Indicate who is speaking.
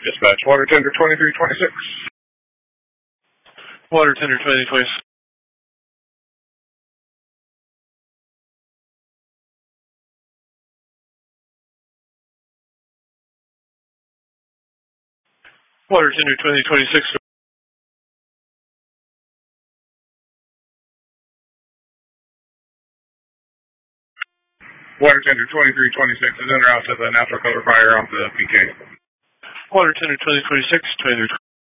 Speaker 1: Dispatch, water tender 2326.
Speaker 2: Water tender 2026. Water tender 2026.
Speaker 1: Water tender 2326 is en route to the natural cover fire off the PK.
Speaker 2: Water tender 2026, 2326.